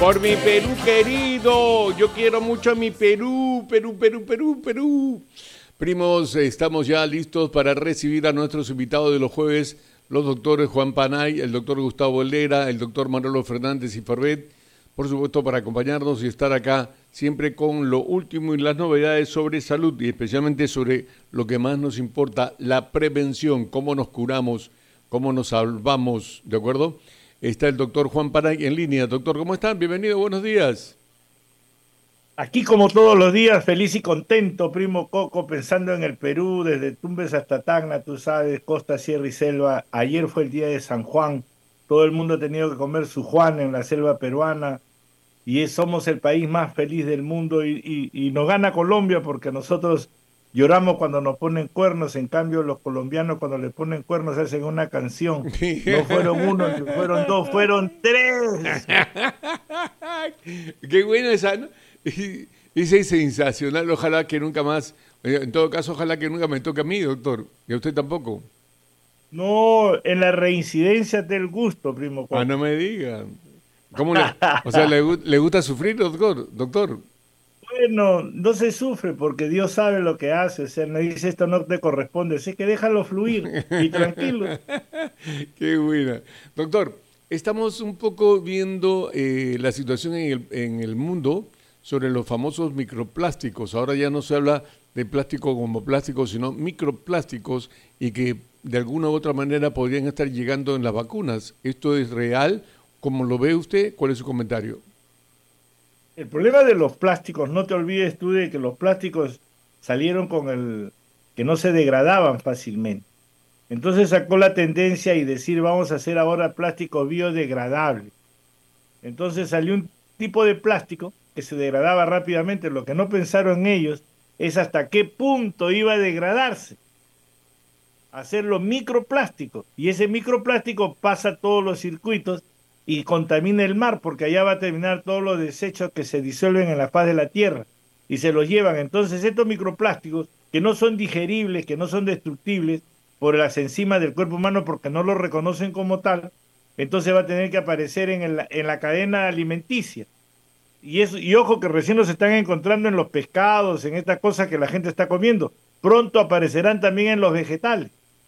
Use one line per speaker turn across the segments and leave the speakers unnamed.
Por mi Perú querido, yo quiero mucho a mi Perú, Perú, Perú, Perú, Perú. Primos, estamos ya listos para recibir a nuestros invitados de los jueves, los doctores Juan Panay, el doctor Gustavo Lera, el doctor Manolo Fernández y Farbet, por supuesto para acompañarnos y estar acá siempre con lo último y las novedades sobre salud y especialmente sobre lo que más nos importa, la prevención, cómo nos curamos, cómo nos salvamos, ¿de acuerdo? Está el doctor Juan Panay en línea. Doctor, ¿cómo están? Bienvenido, buenos días.
Aquí como todos los días, feliz y contento, primo Coco, pensando en el Perú, desde Tumbes hasta Tacna, tú sabes, costa, sierra y selva. Ayer fue el día de San Juan, todo el mundo ha tenido que comer su Juan en la selva peruana y somos el país más feliz del mundo y nos gana Colombia porque nosotros lloramos cuando nos ponen cuernos, en cambio los colombianos cuando les ponen cuernos hacen una canción. No fueron uno, ni fueron dos, fueron tres.
Qué buena esa, ¿no? Dice sensacional, ojalá que nunca más, en todo caso, ojalá que nunca me toque a mí, doctor, y a usted tampoco.
No, en la reincidencia del gusto, primo
Ah,
Coco.
no me diga. ¿Cómo le, o sea, le gusta sufrir, doctor? Doctor.
Bueno, no se sufre porque Dios sabe lo que hace, o sea, no dice esto no te corresponde, así que déjalo fluir y tranquilo.
Qué buena. Doctor, estamos un poco viendo la situación en el mundo sobre los famosos microplásticos. Ahora ya no se habla de plástico como plástico, sino microplásticos y que de alguna u otra manera podrían estar llegando en las vacunas. ¿Esto es real? ¿Cómo lo ve usted? ¿Cuál es su comentario?
El problema de los plásticos, no te olvides tú de que los plásticos salieron con el que no se degradaban fácilmente. Entonces sacó la tendencia y decir vamos a hacer ahora plástico biodegradable. Entonces salió un tipo de plástico que se degradaba rápidamente. Lo que no pensaron ellos es hasta qué punto iba a degradarse, hacerlo microplástico. Y ese microplástico pasa todos los circuitos y contamina el mar, porque allá va a terminar todos los desechos que se disuelven en la faz de la tierra y se los llevan. Entonces estos microplásticos, que no son digeribles, que no son destructibles por las enzimas del cuerpo humano porque no lo reconocen como tal, entonces va a tener que aparecer en la cadena alimenticia. Y ojo que recién los están encontrando en los pescados, en estas cosas que la gente está comiendo. Pronto aparecerán también en los vegetales.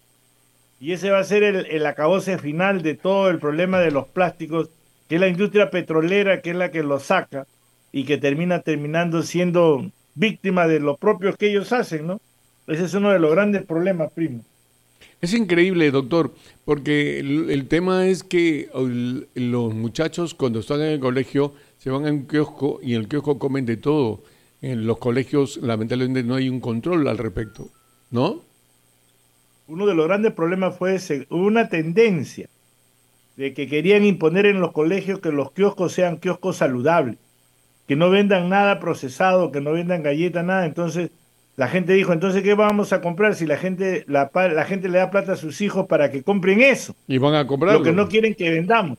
Y ese va a ser el acabose final de todo el problema de los plásticos, que es la industria petrolera, que es la que los saca y que terminando siendo víctima de lo propio que ellos hacen, ¿no? Ese es uno de los grandes problemas, primo.
Es increíble, doctor, porque el tema es que los muchachos cuando están en el colegio se van a un kiosco y en el kiosco comen de todo. En los colegios lamentablemente no hay un control al respecto, ¿no?
Uno de los grandes problemas fue hubo una tendencia de que querían imponer en los colegios que los kioscos sean kioscos saludables, que no vendan nada procesado, que no vendan galletas, nada. Entonces la gente dijo, entonces ¿qué vamos a comprar si la gente le da plata a sus hijos para que compren eso?
Y van a
Lo que
comprarlo.
no quieren que vendamos.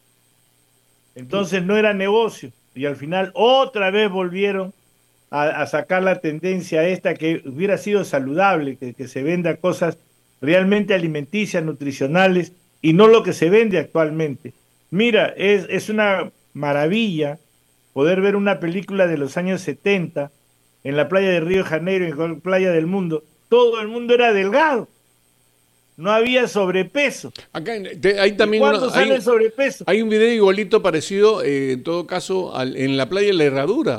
Entonces no era negocio. Y al final otra vez volvieron a sacar la tendencia esta que hubiera sido saludable, que se venda cosas realmente alimenticias, nutricionales, y no lo que se vende actualmente. Mira, es una maravilla poder ver una película de los años 70 en la playa de Río de Janeiro, en la playa del mundo. Todo el mundo era delgado, no había sobrepeso.
Acá hay
¿Y
también
cuándo sale el sobrepeso?
hay un video igualito parecido, en todo caso, en la playa de la Herradura.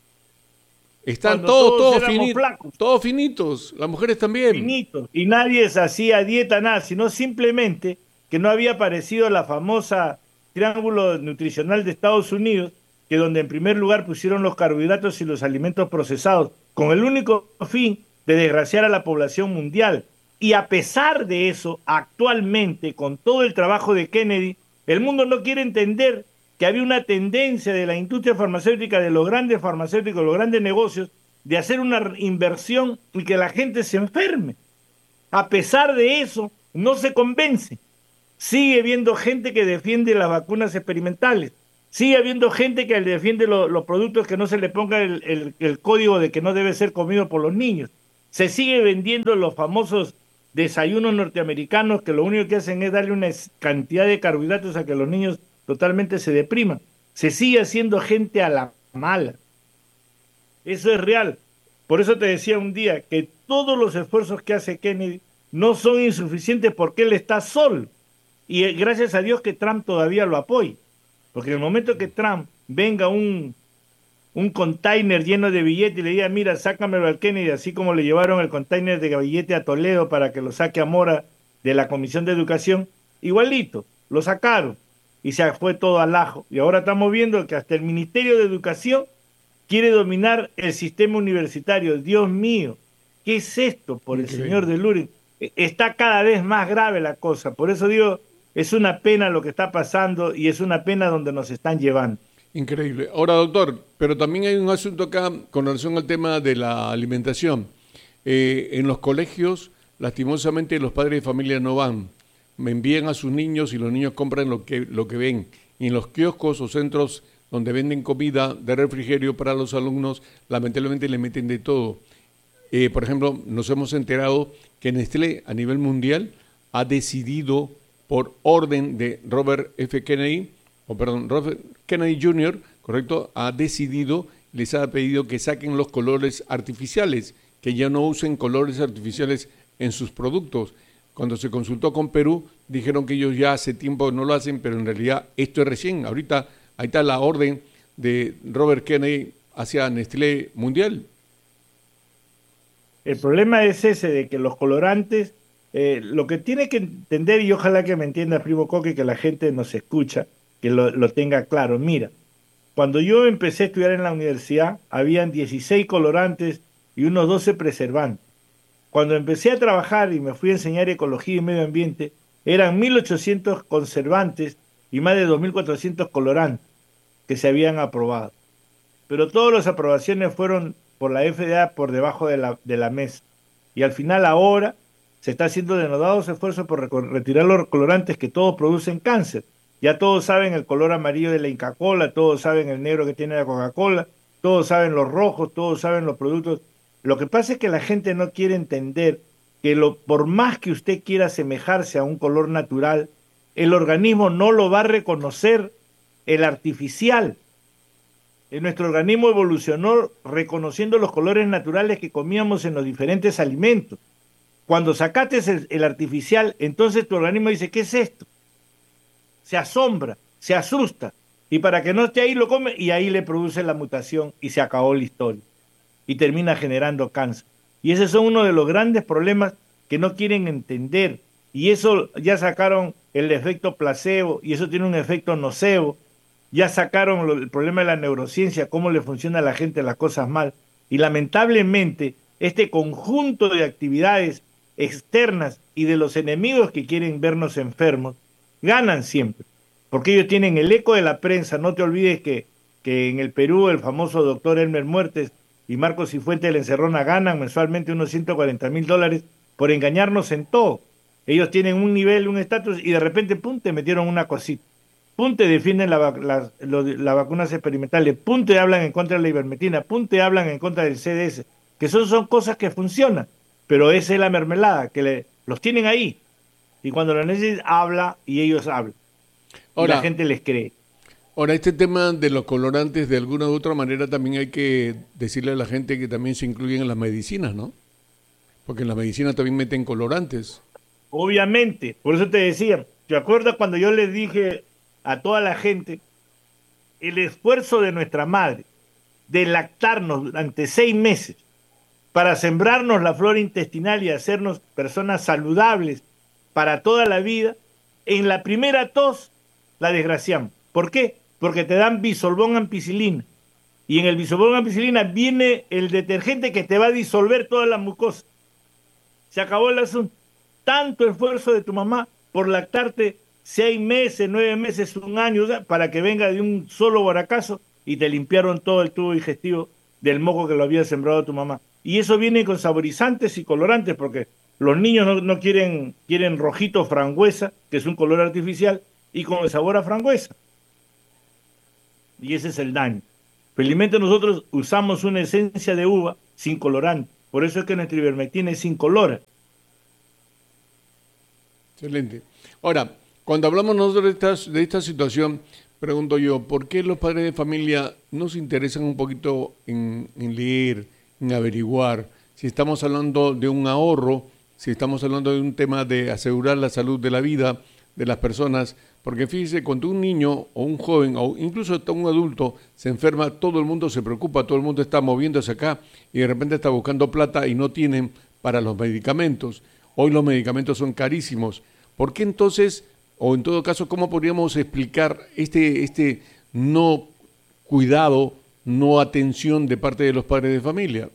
Están
Cuando todos
todos
éramos flacos,
todos finitos, las mujeres también.
finitos, y nadie se hacía dieta, nada, sino simplemente que no había aparecido la famosa triángulo nutricional de Estados Unidos, que donde en primer lugar pusieron los carbohidratos y los alimentos procesados, con el único fin de desgraciar a la población mundial. Y a pesar de eso, actualmente, con todo el trabajo de Kennedy, el mundo no quiere entender que había una tendencia de la industria farmacéutica, de los grandes farmacéuticos, los grandes negocios, de hacer una inversión y que la gente se enferme. A pesar de eso, no se convence. Sigue habiendo gente que defiende las vacunas experimentales. Sigue habiendo gente que defiende los productos que no se le ponga el código de que no debe ser comido por los niños. Se sigue vendiendo los famosos desayunos norteamericanos que lo único que hacen es darle una cantidad de carbohidratos a que los niños totalmente se depriman. Se sigue haciendo gente a la mala. Eso es real. Por eso te decía un día que todos los esfuerzos que hace Kennedy no son insuficientes porque él está solo. Y gracias a Dios que Trump todavía lo apoya. Porque en el momento que Trump venga un container lleno de billetes y le diga, mira, sácamelo al Kennedy, así como le llevaron el container de billete a Toledo para que lo saque a Mora de la Comisión de Educación, igualito, lo sacaron y se fue todo al ajo. Y ahora estamos viendo que hasta el Ministerio de Educación quiere dominar el sistema universitario. Dios mío, ¿qué es esto por el señor de Lourdes? Está cada vez más grave la cosa. Por eso digo, es una pena lo que está pasando y es una pena donde nos están llevando.
Increíble. Ahora, doctor, pero también hay un asunto acá con relación al tema de la alimentación. En los colegios, lastimosamente, los padres de familia no van. Me envían a sus niños y los niños compran lo que ven. Y en los kioscos o centros donde venden comida de refrigerio para los alumnos, lamentablemente le meten de todo. Por ejemplo, nos hemos enterado que Nestlé a nivel mundial ha decidido, por orden de Robert Kennedy Jr., correcto, ha decidido, les ha pedido que saquen los colores artificiales, que ya no usen colores artificiales en sus productos. Cuando se consultó con Perú, dijeron que ellos ya hace tiempo no lo hacen, pero en realidad esto es recién. Ahorita ahí está la orden de Robert Kennedy hacia Nestlé Mundial.
El problema es ese de que los colorantes, lo que tiene que entender, y ojalá que me entienda Primo Coque, que la gente nos escucha, que lo tenga claro. Mira, cuando yo empecé a estudiar en la universidad, habían 16 colorantes y unos 12 preservantes. Cuando empecé a trabajar y me fui a enseñar ecología y medio ambiente, eran 1.800 conservantes y más de 2.400 colorantes que se habían aprobado. Pero todas las aprobaciones fueron por la FDA por debajo de la mesa. Y al final ahora se está haciendo denodados esfuerzos por retirar los colorantes que todos producen cáncer. Ya todos saben el color amarillo de la Inca-Cola, todos saben el negro que tiene la Coca-Cola, todos saben los rojos, todos saben los productos. Lo que pasa es que la gente no quiere entender que por más que usted quiera asemejarse a un color natural, el organismo no lo va a reconocer el artificial. Nuestro organismo evolucionó reconociendo los colores naturales que comíamos en los diferentes alimentos. Cuando sacaste el artificial, entonces tu organismo dice, ¿qué es esto? Se asombra, se asusta, y para que no esté ahí lo come, y ahí le produce la mutación y se acabó la historia. Y termina generando cáncer. Y ese es uno de los grandes problemas que no quieren entender. Y eso ya sacaron el efecto placebo, y eso tiene un efecto nocebo. Ya sacaron el problema de la neurociencia, cómo le funciona a la gente las cosas mal. Y lamentablemente, este conjunto de actividades externas y de los enemigos que quieren vernos enfermos, ganan siempre. Porque ellos tienen el eco de la prensa. No te olvides que en el Perú el famoso doctor Elmer Muertes y Marcos Cifuentes de la Encerrona ganan mensualmente unos $140,000 por engañarnos en todo. Ellos tienen un nivel, un estatus, y de repente, pum, te metieron una cosita. Pum, te defienden las vacunas experimentales, pum, te hablan en contra de la ivermectina, pum, te hablan en contra del CDS, que son cosas que funcionan, pero esa es la mermelada, que los tienen ahí, y cuando lo necesitan, habla y ellos hablan, y la gente les cree.
Ahora, este tema de los colorantes, de alguna u otra manera, también hay que decirle a la gente que también se incluyen en las medicinas, ¿no? Porque en las medicinas también meten colorantes.
Obviamente, por eso te decía, ¿te acuerdas cuando yo les dije a toda la gente el esfuerzo de nuestra madre de lactarnos durante 6 meses para sembrarnos la flora intestinal y hacernos personas saludables para toda la vida? En la primera tos la desgraciamos. ¿Por qué? Porque te dan bisolbón ampicilina, y en el bisolbón ampicilina viene el detergente que te va a disolver toda la mucosa. Se acabó el asunto. Tanto esfuerzo de tu mamá por lactarte 6 meses, 9 meses, 1 año, para que venga de un solo guaracazo, y te limpiaron todo el tubo digestivo del moco que lo había sembrado tu mamá. Y eso viene con saborizantes y colorantes, porque los niños no quieren rojito frangüesa, que es un color artificial, y con el sabor a frangüesa. Y ese es el daño. Felizmente nosotros usamos una esencia de uva sin colorante. Por eso es que nuestra ivermectina es incolora.
Excelente. Ahora, cuando hablamos nosotros de esta situación, Pregunto yo, ¿por qué los padres de familia no se interesan un poquito en leer, en averiguar? Si estamos hablando de un ahorro, si estamos hablando de un tema de asegurar la salud de la vida de las personas, porque fíjese, cuando un niño o un joven o incluso hasta un adulto se enferma, todo el mundo se preocupa, todo el mundo está moviéndose acá y de repente está buscando plata y no tienen para los medicamentos. Hoy los medicamentos son carísimos. ¿Por qué entonces, o en todo caso, cómo podríamos explicar este no cuidado, no atención de parte de los padres de familia?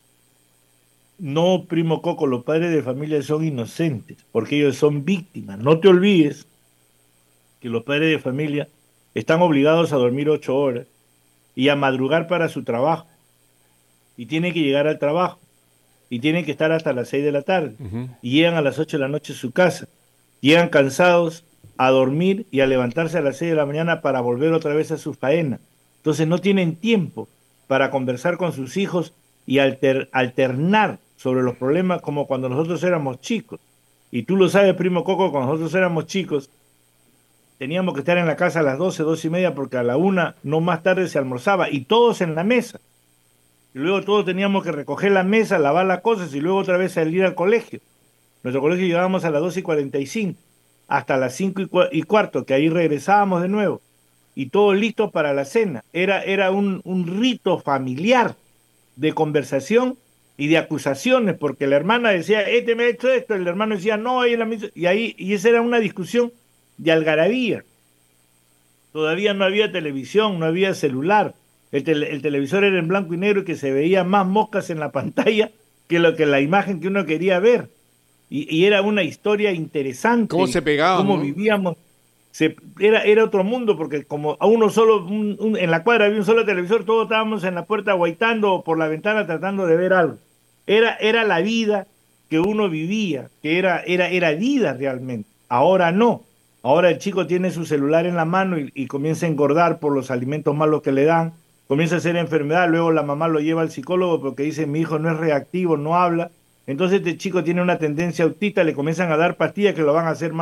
No, primo Coco, los padres de familia son inocentes, porque ellos son víctimas. No te olvides que los padres de familia están obligados a dormir 8 horas y a madrugar para su trabajo, y tienen que llegar al trabajo, y tienen que estar hasta las 6 de la tarde,
Ujú.
y llegan a las 8 de la noche a su casa, llegan cansados a dormir y a levantarse a las 6 de la mañana para volver otra vez a su faena. Entonces no tienen tiempo para conversar con sus hijos y alternar sobre los problemas como cuando nosotros éramos chicos. Y tú lo sabes, primo Coco, cuando nosotros éramos chicos, teníamos que estar en la casa a las 12, 12:30, porque a la 1 no más tarde se almorzaba, y todos en la mesa. Y luego todos teníamos que recoger la mesa, lavar las cosas y luego otra vez salir al colegio. Nuestro colegio llegábamos a las 12:45, hasta las 5:15, que ahí regresábamos de nuevo. Y todo listo para la cena. Era un rito familiar de conversación y de acusaciones, porque la hermana decía, este me ha hecho esto, el hermano decía, no, ella me hizo... y esa era una discusión de algarabía. Todavía no había televisión, no había celular. El televisor era en blanco y negro y que se veía más moscas en la pantalla que lo que la imagen que uno quería ver. Y era una historia
¿Cómo
interesante,
se pegaban,
cómo
no?
vivíamos. Era otro mundo, porque como a uno solo, en la cuadra había un solo televisor, todos estábamos en la puerta guaitando o por la ventana tratando de ver algo. Era la vida que uno vivía, que era vida realmente. Ahora no. Ahora el chico tiene su celular en la mano y comienza a engordar por los alimentos malos que le dan, comienza a hacer enfermedad, luego la mamá lo lleva al psicólogo porque dice, mi hijo no es reactivo, no habla. Entonces este chico tiene una tendencia autista, le comienzan a dar pastillas que lo van a hacer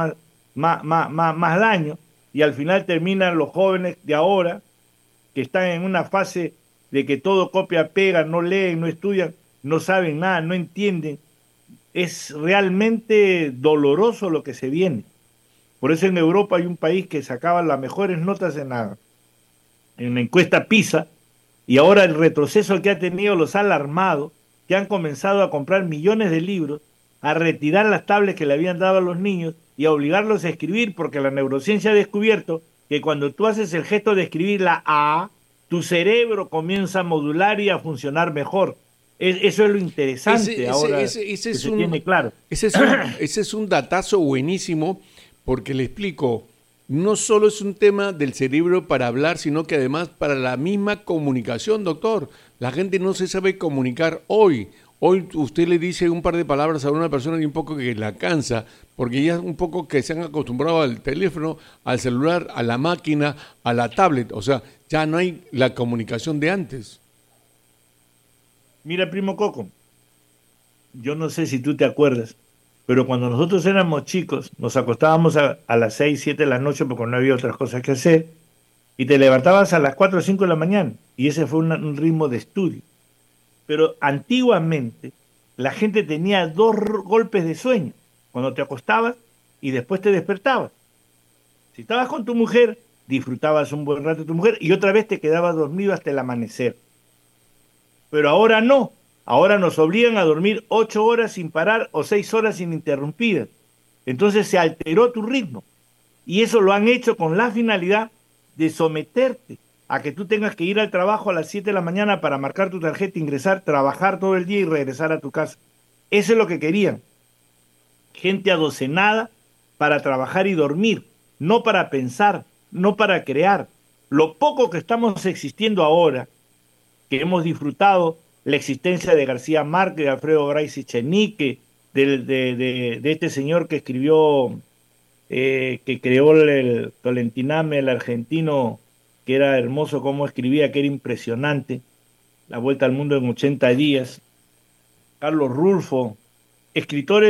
más daño, y al final terminan los jóvenes de ahora, que están en una fase de que todo copia, pega, no leen, no estudian, no saben nada, no entienden. Es realmente doloroso lo que se viene. Por eso en Europa hay un país que sacaba las mejores notas en la encuesta PISA, y ahora el retroceso que ha tenido los ha alarmado, que han comenzado a comprar millones de libros, a retirar las tablets que le habían dado a los niños y a obligarlos a escribir, porque la neurociencia ha descubierto que cuando tú haces el gesto de escribir la A, tu cerebro comienza a modular y a funcionar mejor. Eso es lo interesante ahora
Ese
que
es
se tiene
un,
claro.
ese es un datazo buenísimo, porque le explico, no solo es un tema del cerebro para hablar, sino que además para la misma comunicación, doctor. La gente no se sabe comunicar hoy. Hoy usted le dice un par de palabras a una persona y un poco que la cansa, porque ya un poco que se han acostumbrado al teléfono, al celular, a la máquina, a la tablet. O sea, ya no hay la comunicación de antes.
Mira, primo Coco, yo no sé si tú te acuerdas, pero cuando nosotros éramos chicos, nos acostábamos a las 6, 7 de la noche porque no había otras cosas que hacer, y te levantabas a las 4 o 5 de la mañana, y ese fue un ritmo de estudio. Pero antiguamente la gente tenía dos golpes de sueño, cuando te acostabas y después te despertabas. Si estabas con tu mujer, disfrutabas un buen rato de tu mujer y otra vez te quedabas dormido hasta el amanecer. Pero ahora no, ahora nos obligan a dormir 8 horas sin parar o 6 horas ininterrumpidas. Entonces se alteró tu ritmo, y eso lo han hecho con la finalidad de someterte a que tú tengas que ir al trabajo a las 7 de la mañana para marcar tu tarjeta, ingresar, trabajar todo el día y regresar a tu casa. Eso es lo que querían. Gente adocenada para trabajar y dormir, no para pensar, no para crear. Lo poco que estamos existiendo ahora, que hemos disfrutado la existencia de García Márquez, de Alfredo Grais Echenique, de este señor que escribió, que creó el Tolentiname, el argentino, que era hermoso cómo escribía, que era impresionante, La Vuelta al Mundo en 80 días, Carlos Rulfo, escritores